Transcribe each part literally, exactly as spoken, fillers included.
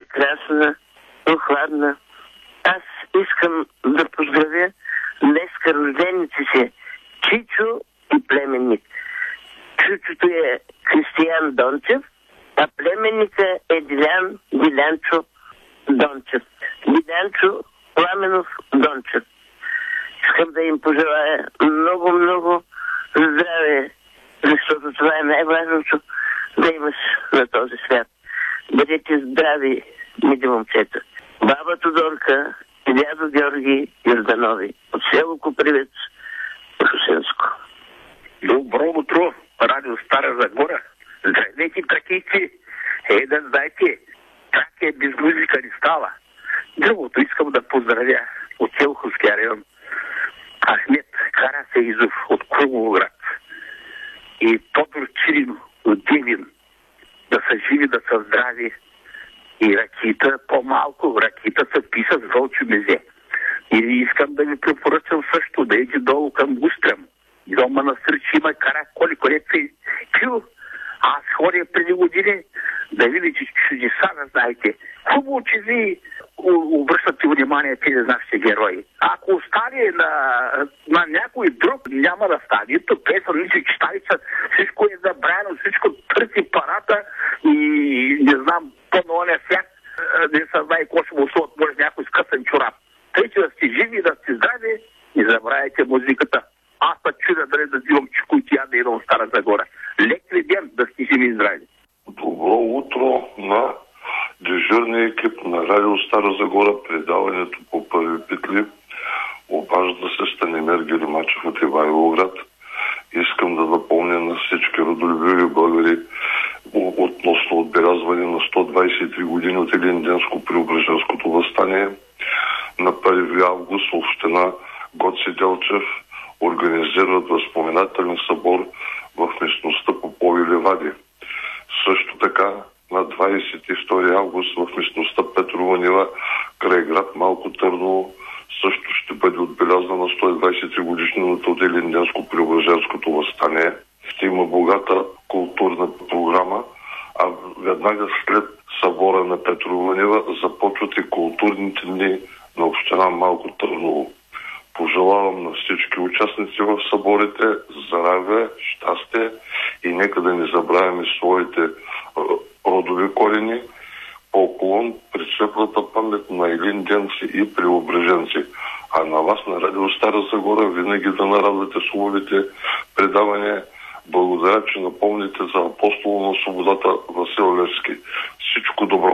прекрасна, прохладна. Аз искам да поздравя днеска рождените си Чичо и племенник. Чичото е Кристиян Дончев, а племенника е Дилян Дилянчо Дончев. Дилянчо Пламенов Дончев. Искам да им пожелая много-много здраве, защото това е най-важното да имаш на този свят. Бъдете здрави, мили момчета. Баба Тодорка и дядо Георги Йорданови от село Копривец, Русенско. Добро утро, радио Стара Загора. Здравейте, тракийци. Е, да знаете, как е без музика не става. Другото искам да поздравя от Елховския район Ахмет Карасеизов от Крумовград и Тодор Чирин от Девин. Да са живи, да са здрави. И Ракита по-малко. Ракита се писа с вълчо мезе. И искам да ви препоръчам също да иди долу към Густрем. До манастир, че има караколи, където се пил. Аз ходя преди години да видите чудеса, да знаете. Хубаво, че ви обръщате внимание тези нашите герои. Ако остане на, на някой друг, няма да стане. Нито песен, нито читалица, всичко е забравено, всичко търси парата и не знам, по-новия свят не се знае какво ще му слот, може някой скъсен чорап. Тъй, че да сте живи, да сте здрави, не забравяйте музиката. Аз път чудя дали да взимам чекуйтия да идвам в Стара Загора. Лек ли ден да сте живи и здрави. Добро утро на дежурния екип на радио Стара Загора. Предаването по първи петли. Обажда се Станимир Геримачев от Ивайловград. Искам да напомня на всички родолюбиви българи относно отбелязване на сто двадесет и три години от Илинденско-Преображенското въстание. На първи август община Гоце Делчев организират възпоменателен събор в местността Попови ливади. Също така на двадесет и втори август в местността Петрова нива край град Малко Търново също ще бъде отбелязана сто двадесет и три годишнината от Илинденско-Преображенското въстание. Ще има богата културна програма, а веднага след събора на Петрова нива започват и културните дни на община Малко Търново. Пожелавам на всички участници в съборите здраве, щастие и нека да не забравяме своите родови корени. Поклон при светлата памет на илинденци и преображенци. А на вас на радио Стара Загора винаги да нарадвате словите предаване. Благодаря, че напомните за апостола на свободата Васил Левски. Всичко добро!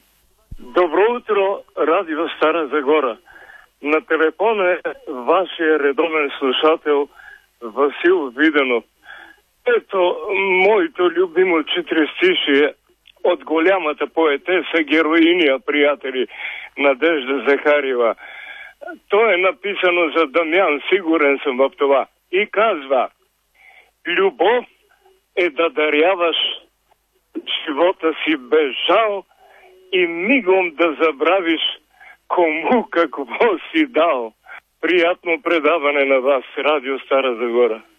Добро утро, радио Стара Загора. На телефона е вашия редовен слушател Васил Виденов. Ето моето любимо четиристишие от голямата поетеса, героиня, приятели, Надежда Захариева. То е написано за Дамян, сигурен съм в това. И казва: любов е да даряваш живота си без жал и мигом да забравиш кому какво си дал. Приятно предаване на вас, радио Стара Загора.